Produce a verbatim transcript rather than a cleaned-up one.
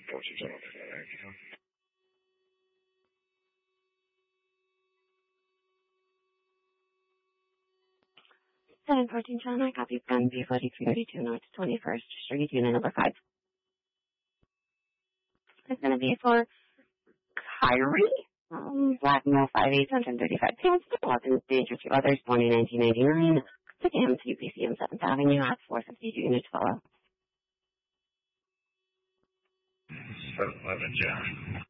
four six zero five. seven fourteen John, I copy from B forty-three thirty-two North twenty-first Street, unit number five. It's going to be for Kyrie. Um, Black Mill five eight one thirty-five pounds, weapons danger to others, born in nineteen ninety-nine, six A M to U P C M seventh Avenue at four fifty-two units follow. seven eleven John.